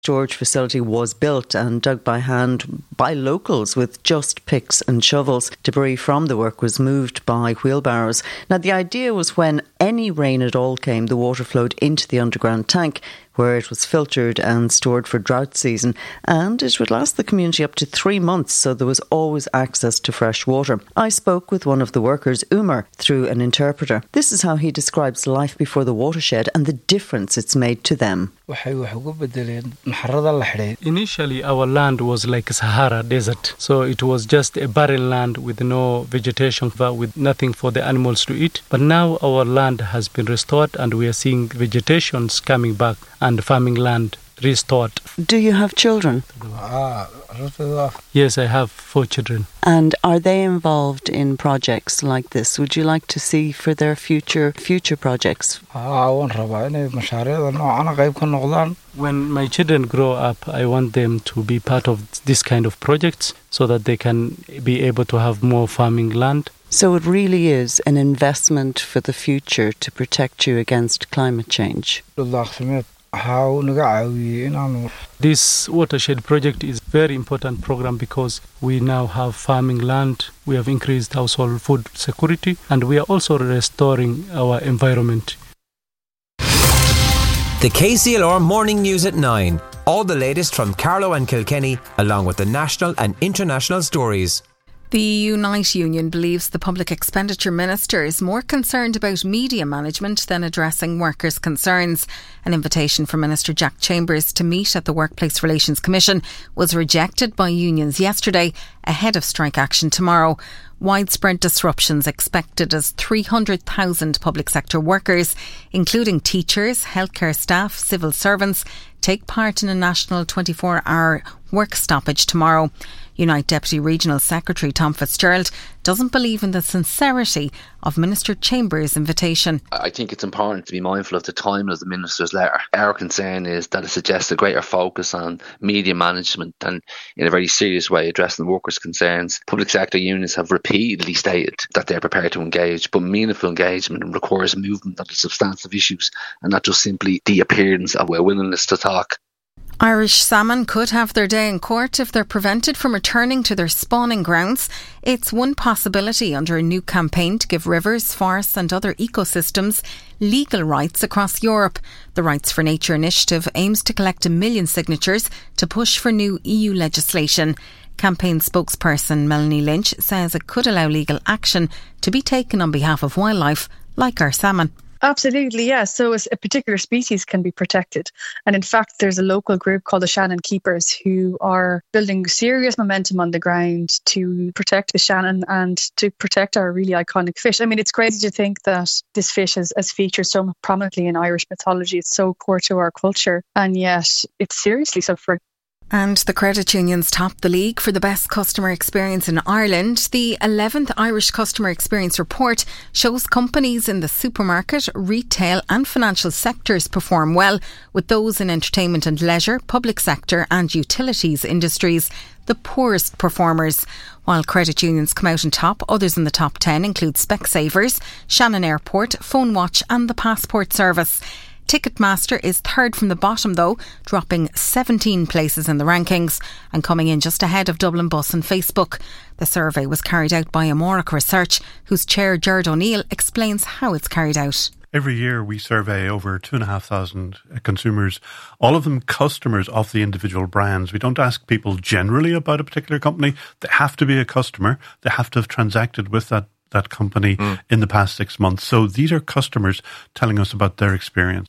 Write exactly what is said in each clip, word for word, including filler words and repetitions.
storage facility was built and dug by hand by locals with just picks and shovels. Debris from the work was moved by wheelbarrows. Now, the idea was when any rain at all came, the water flowed into the underground tank, where it was filtered and stored for drought season, and it would last the community up to three months, so there was always access to fresh water. I spoke with one of the workers, Umar, through an interpreter. This is how he describes life before the watershed and the difference it's made to them. Initially, our land was like a Sahara desert, so it was just a barren land with no vegetation, with nothing for the animals to eat. But now our land has been restored and we are seeing vegetations coming back and farming land restored. Do you have children? Yes, I have four children. And are they involved in projects like this? Would you like to see for their future future projects? When my children grow up, I want them to be part of this kind of projects so that they can be able to have more farming land. So it really is an investment for the future to protect you against climate change. This watershed project is a very important program because we now have farming land, we have increased household food security, and we are also restoring our environment. The K C L R Morning News at nine. All the latest from Carlow and Kilkenny, along with the national and international stories. The Unite Union believes the Public Expenditure Minister is more concerned about media management than addressing workers' concerns. An invitation from Minister Jack Chambers to meet at the Workplace Relations Commission was rejected by unions yesterday ahead of strike action tomorrow. Widespread disruptions expected as three hundred thousand public sector workers, including teachers, healthcare staff, civil servants, take part in a national twenty-four hour work stoppage tomorrow. Unite Deputy Regional Secretary Tom Fitzgerald doesn't believe in the sincerity of Minister Chambers' invitation. I think it's important to be mindful of the timing of the Minister's letter. Our concern is that it suggests a greater focus on media management and in a very serious way addressing workers' concerns. Public sector unions have repeatedly stated that they're prepared to engage, but meaningful engagement requires movement on the substantive issues and not just simply the appearance of a willingness to talk. Irish salmon could have their day in court if they're prevented from returning to their spawning grounds. It's one possibility under a new campaign to give rivers, forests and other ecosystems legal rights across Europe. The Rights for Nature initiative aims to collect a million signatures to push for new E U legislation. Campaign spokesperson Melanie Lynch says it could allow legal action to be taken on behalf of wildlife like our salmon. Absolutely, yes. So a particular species can be protected. And in fact, there's a local group called the Shannon Keepers who are building serious momentum on the ground to protect the Shannon and to protect our really iconic fish. I mean, it's crazy to think that this fish has, has featured so prominently in Irish mythology. It's so core to our culture. And yet it's seriously suffering. And the credit unions topped the league for the best customer experience in Ireland. The eleventh Irish Customer Experience Report shows companies in the supermarket, retail and financial sectors perform well, with those in entertainment and leisure, public sector and utilities industries the poorest performers. While credit unions come out on top, others in the top ten include Specsavers, Shannon Airport, PhoneWatch and the Passport Service. Ticketmaster is third from the bottom though, dropping seventeen places in the rankings and coming in just ahead of Dublin Bus and Facebook. The survey was carried out by Amoric Research, whose chair Gerard O'Neill explains how it's carried out. Every year we survey over two and a half thousand consumers, all of them customers of the individual brands. We don't ask people generally about a particular company. They have to be a customer. They have to have transacted with that, that company mm. in the past six months. So these are customers telling us about their experience.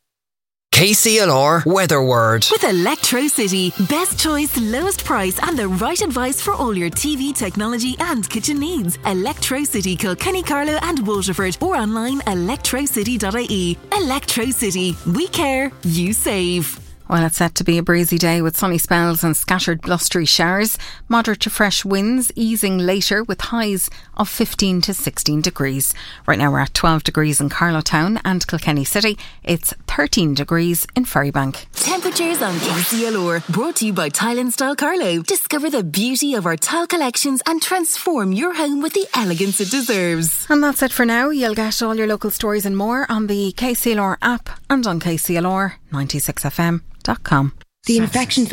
K C L R Weather Word. With Electrocity, best choice, lowest price and the right advice for all your T V, technology and kitchen needs. Electrocity, Kilkenny, Carlow and Waterford, or online electrocity dot I E. Electrocity. We care, you save. Well, it's set to be a breezy day with sunny spells and scattered blustery showers. Moderate to fresh winds easing later with highs of fifteen to sixteen degrees. Right now we're at twelve degrees in Carlow Town and Kilkenny City. It's thirteen degrees in Ferrybank. Temperatures on K C L R. Brought to you by Tile and Style Carlow. Discover the beauty of our tile collections and transform your home with the elegance it deserves. And that's it for now. You'll get all your local stories and more on the K C L R app and on K C L R ninety-six F M dot com. The infection